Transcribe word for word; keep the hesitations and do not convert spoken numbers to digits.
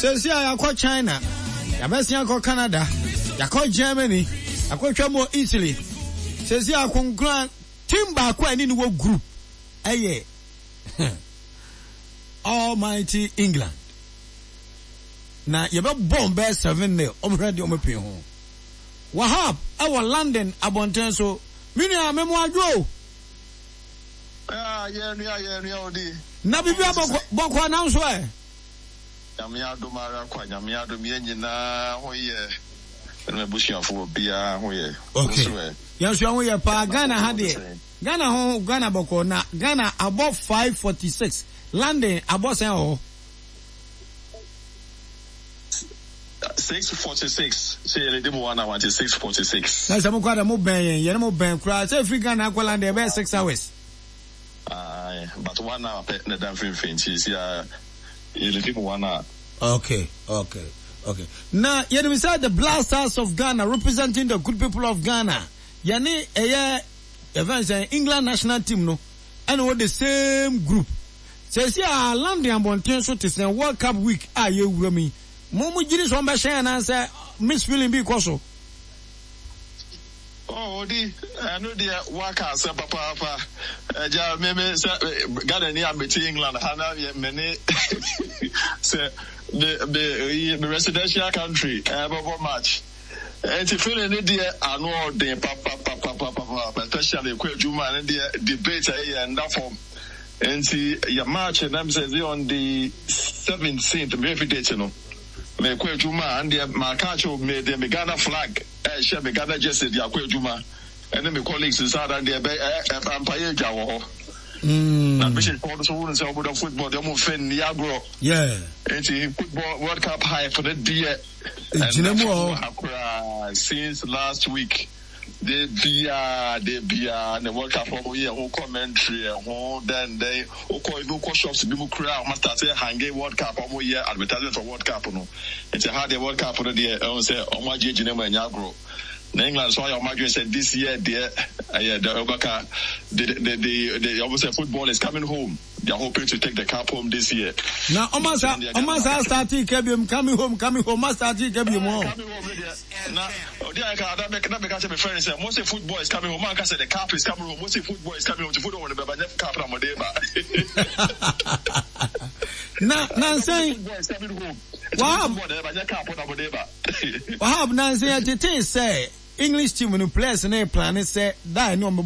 Says here, I call China. Yabesia call Canada. I call Germany. I call Chamo Italy. Says here, I can grant team back when in the group. Aye. Almighty England. Now, you have bomb bear seven nil. I'm ready on my pay home. Wahab, our London, Abontenso. Minia, memoir go. Ah, yeah, yeah, yeah, yeah, Nabi Boko announce where? Yamia do Mara, Yamia do Miena, oh, yeah. And my bushing for Bia, oh, yeah. Okay. Yes, you are pa Ghana had it. Ghana home, Ghana Boko, na Ghana above five forty six. London above oh. six forty six. Say the one I want is six forty six. That's a more quite a more bang, you know, bang cry. Say free Ghana, Aqualand, they were six hours. Aye, but one hour pet the damn finch is yeah, you live one hour. Okay, okay, okay. Now, you know, beside the Blasters of Ghana representing the good people of Ghana, yani a year events England national team, no, and what the same group. Says yeah, London and Bontenso to say World Cup week. Are you with me? Momu Jiris one by Shane and say Miss Feeling be Koso. Oh, the I know the workers, Papa, Papa. Ja, maybe Ghana near between England, Hana, many say the the the residential country, uh, match. And to feel any dear, I know the Papa, Papa, Papa, especially Kwejuma and the debate and that form. And see your march and I'm saying on the seventeenth, maybe date, you know. Me Kwejuma and the Makacho made the Ghana flag. Eh, share me Ghana just said ya Kwejuma. And then my colleagues inside and the Empire Jawo. Hmm. Na mission for the women say about football, they move fin Niagara. Yeah. And see football World Cup high for the dear. And since last week. They be uh they be uh the World Cup over here who commentary who then they who call you go shops be more crowd must start say hanging World Cup over here advertising for World Cup no it's a hard the World Cup for the I say Omar J J name Nyagro na England so Omar J said this year there uh, yeah the Obaka the the the, the obviously football is coming home. They're hoping to take the cup home this year. Now, Omar Omar starting coming coming home coming home must start coming home. Coming home now, that make that make us be friends. Most of football is coming home. Man can say the cup is coming home. Most of football is coming home. The football the but never cup na modeba. Na na say Wahab Wahab na say it say English team no players na plan say that no